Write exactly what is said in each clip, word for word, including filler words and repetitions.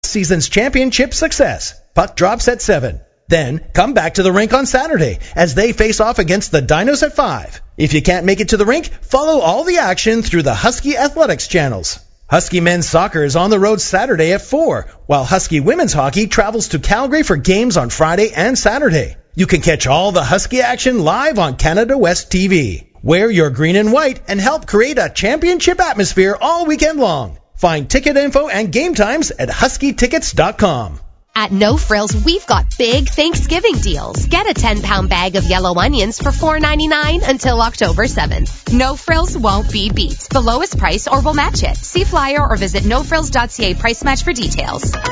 season's championship success. Puck drops at seven. Then, come back to the rink on Saturday as they face off against the Dinos at five. If you can't make it to the rink, follow all the action through the Husky Athletics channels. Husky men's soccer is on the road Saturday at four, while Husky women's hockey travels to Calgary for games on Friday and Saturday. You can catch all the Husky action live on Canada West T V. Wear your green and white and help create a championship atmosphere all weekend long. Find ticket info and game times at husky tickets dot com. At No Frills, we've got big Thanksgiving deals. Get a ten-pound bag of yellow onions for four ninety-nine until October seventh. No Frills won't be beat. The lowest price or we'll match it. See flyer or visit no frills dot c a price match for details. The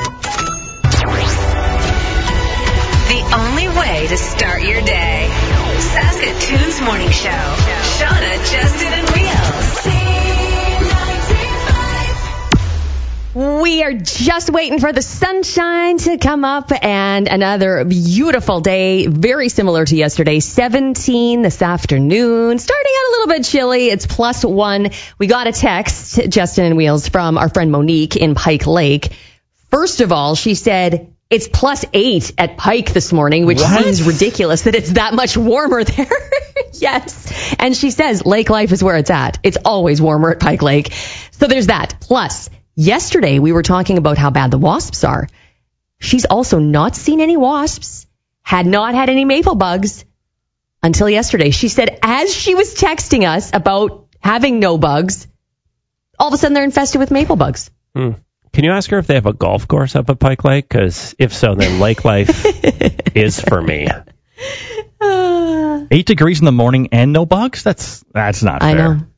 only way to start your day. Saskatoon's Morning Show. Shauna, Justin, and Wheels. We are just waiting for the sunshine to come up and another beautiful day, very similar to yesterday, seventeen this afternoon, starting out a little bit chilly. It's plus one. We got a text, Justin and Wheels, from our friend Monique in Pike Lake. First of all, she said it's plus eight at Pike this morning, which what? seems ridiculous that it's that much warmer there. Yes. And she says lake life is where it's at. It's always warmer at Pike Lake. So there's that. Plus, yesterday, we were talking about how bad the wasps are. She's also not seen any wasps, had not had any maple bugs until yesterday. She said as she was texting us about having no bugs, all of a sudden they're infested with maple bugs. Hmm. Can you ask her if they have a golf course up at Pike Lake? Because if so, then lake life is for me. Uh, Eight degrees in the morning and no bugs? That's that's not fair. I know.